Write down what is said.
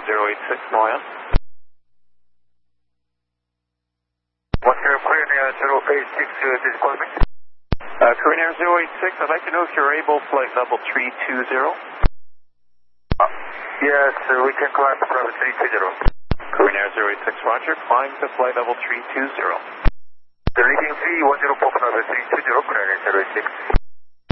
086, Milan. What's your Korean Air 086, this call me? Korean Air 086, I'd like to know if you're able, flight level 320. Yes, we can climb to flight 320. Korean Air 086, roger, climb to flight level 320. The leading C104 flight 320, Korean Air 086.